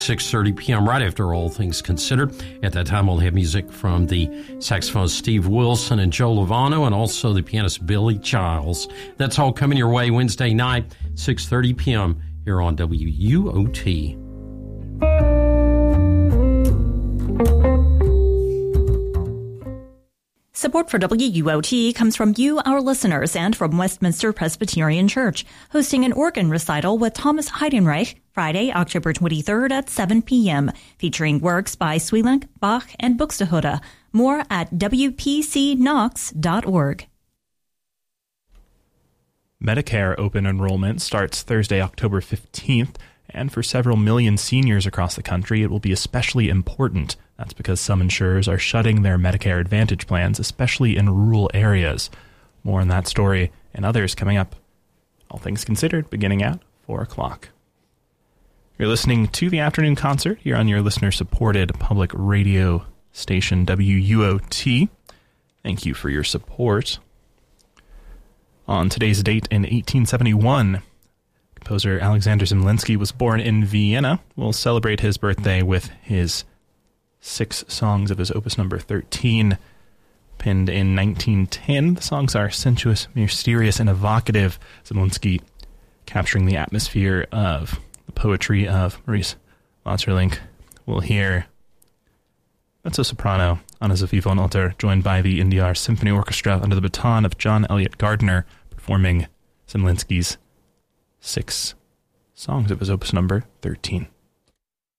6:30 p.m. right after All Things Considered. At that time, we'll have music from the saxophonist Steve Wilson and Joe Lovano, and also the pianist Billy Giles. That's all coming your way Wednesday night, 6:30 p.m. here on WUOT. Support for WUOT comes from you, our listeners, and from Westminster Presbyterian Church, hosting an organ recital with Thomas Heidenreich Friday, October 23rd at 7 p.m., featuring works by Sweelinck, Bach, and Buxtehude. More at wpcknox.org. Medicare open enrollment starts Thursday, October 15th, and for several million seniors across the country, it will be especially important. That's because some insurers are shutting their Medicare Advantage plans, especially in rural areas. More on that story and others coming up. All Things Considered, beginning at 4 o'clock. You're listening to the afternoon concert here on your listener-supported public radio station, WUOT. Thank you for your support. On today's date in 1871, composer Alexander Zemlinsky was born in Vienna. We'll celebrate his birthday with his 6 songs of his opus number 13, penned in 1910. The songs are sensuous, mysterious, and evocative. Zemlinsky capturing the atmosphere of the poetry of Maurice Maeterlinck. We'll hear mezzo-soprano Anna-Sophie von Otter, joined by the Indiar Symphony Orchestra under the baton of John Elliott Gardner, performing Zemlinsky's 6 songs of his opus number 13.